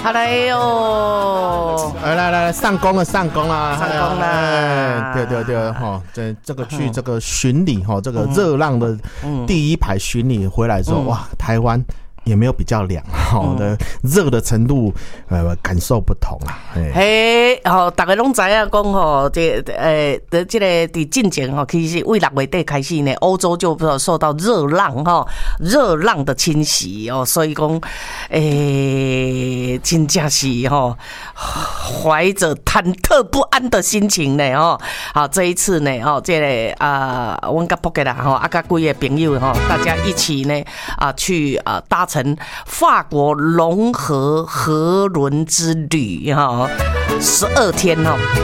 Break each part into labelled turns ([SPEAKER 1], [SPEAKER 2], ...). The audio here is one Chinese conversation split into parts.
[SPEAKER 1] 来哟！
[SPEAKER 2] 来，上工了！
[SPEAKER 1] 上工了！
[SPEAKER 2] 对，哈，这个去这个巡礼哈，这个热浪的第一排巡礼回来之后，哇，台湾也没有比较凉，的热的程度，感受不同啦。
[SPEAKER 1] 嘿，大家拢知影讲吼，这个伫进前吼，其实为6月底开始呢，欧洲就受到热浪的侵袭哦，所以讲，真正是吼，怀着忐忑不安的心情呢，好，这一次呢，这个阮甲仆个啦，甲几个朋友大家一起呢，去搭乘法国龙河河轮之旅12天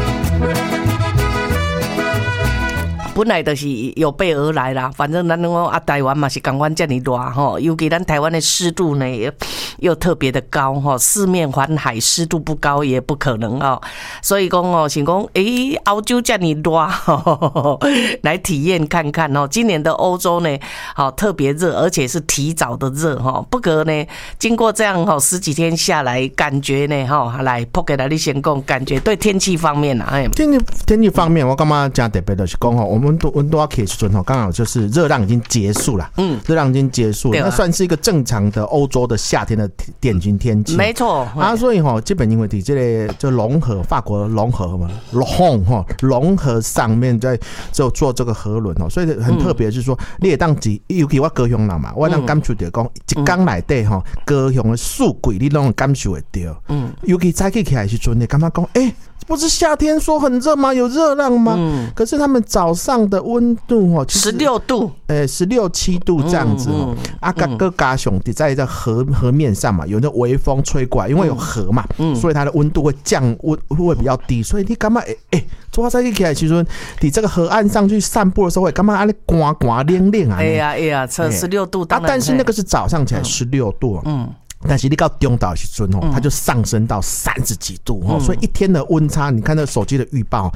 [SPEAKER 1] 本来就是有备而来啦，反正咱讲台湾嘛是同款这么热尤其咱台湾的湿度呢又特别的高四面环海，湿度不高也不可能所以讲想讲欧洲这么热来体验看看今年的欧洲呢特别热，而且是提早的热不过呢经过这样10几天下来，感觉呢来扑给你先讲，感觉对天气方面
[SPEAKER 2] 天气方面我感觉真特别的是讲我们都要去的时候刚好就是热浪已经结束了，热浪已经结束了，那算是一个正常的欧洲的夏天的典型天气，
[SPEAKER 1] 没错
[SPEAKER 2] 所以基本因为在这个就龙河，法国龙河嘛，龙河上面在做这个河轮所以很特别，就是说你会当尤其我高雄人嘛，我当感受到讲一天内底高雄的四季你拢感受会到，尤其早起起来的时阵，你感觉讲不是夏天说很热吗？有热浪吗？可是他们早上的温度
[SPEAKER 1] 16度
[SPEAKER 2] ，16、7度这样子各加上在这河面上嘛，有那微风吹过来，因为有河嘛，所以它的温度会降温，会比较低，所以你感觉昨早起来其实你这个河岸上去散步的时候，会感觉你寒寒冷冷
[SPEAKER 1] 哎呀，16度当然
[SPEAKER 2] 但是那个是早上起来16度但是你到中岛的时候它就上升到30几度所以一天的温差，你看那手机的预报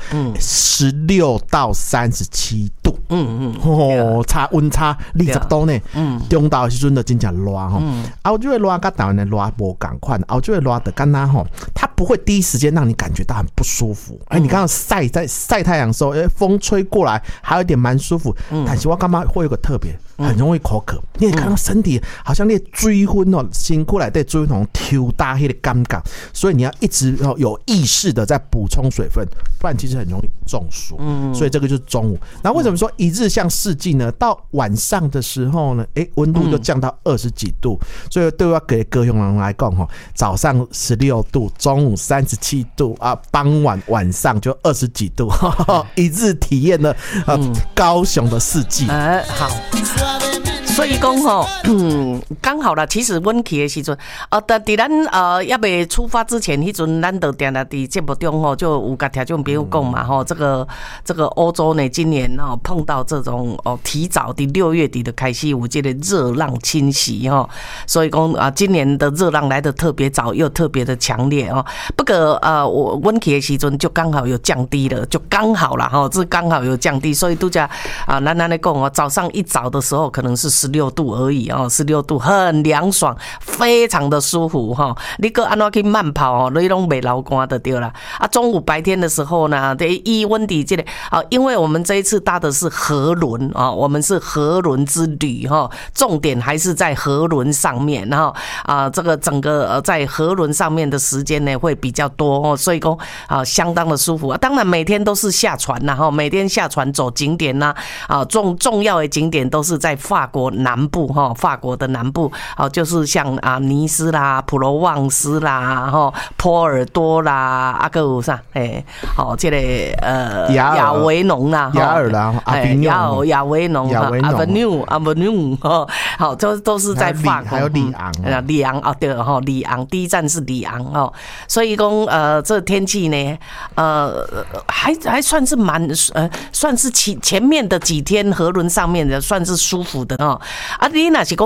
[SPEAKER 2] 16到37度差温差20度呢中岛的时候就真正热澳洲的热跟台湾的热不一样，澳洲的热的跟它不会第一时间让你感觉到很不舒服你刚刚晒太阳的时候风吹过来还有一点蛮舒服但是我感觉会有个特别很容易口渴你也看到身体好像你的水分辛苦来对水分抽大那个感觉，所以你要一直有意识的在补充水分，不然其实很容易中暑所以这个就是中午。然后为什么说一日像四季呢？到晚上的时候呢温度就降到20几度所以对我给高雄人来讲早上16度，中午37度傍晚晚上就20几度一日体验了高雄的四季
[SPEAKER 1] 好，所以讲刚好啦。其实阮去的时阵，在咱也未出发之前，迄阵咱就定定伫节目中就有甲听众朋友讲嘛这个欧洲呢，今年碰到这种提早的6月底的开始有这个热浪侵袭所以讲今年的热浪来得特别早，又特别的强烈不过阮去的时阵就刚好有降低了，就刚好啦这刚好有降低，所以都讲咱在讲早上一早的时候可能是16度而已16度很凉爽，非常的舒服你搁安怎去慢跑你拢袂流汗就对了中午白天的时候呢，以温底这个因为我们这一次搭的是河轮我们是河轮之旅重点还是在河轮上面这个整个在河轮上面的时间呢会比较多所以说相当的舒服当然每天都是下船每天下船走景点重要的景点都是在法国南部法国的南部就是像尼斯啦、普罗旺斯啦、波尔多啦，还有啥？这个亚维农啦，
[SPEAKER 2] 雅尔啦，
[SPEAKER 1] 亚维农，Avenue，好，都是在法国。
[SPEAKER 2] 还有里昂，
[SPEAKER 1] 里昂对里昂第一站是里昂所以讲这天气呢，还算是算是前面的几天河轮上面的算是舒服的你若是讲